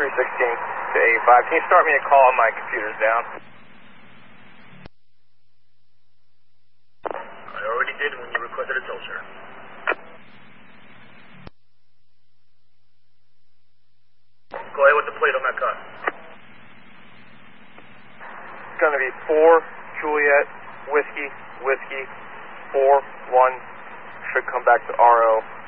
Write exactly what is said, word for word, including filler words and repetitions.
three sixteen to eighty-five. Can you start me a call? My computer's down. I already did when you requested a tow, sir. Go ahead with the plate on that car. It's going to be four Juliet Whiskey Whiskey four one. Should come back to R O.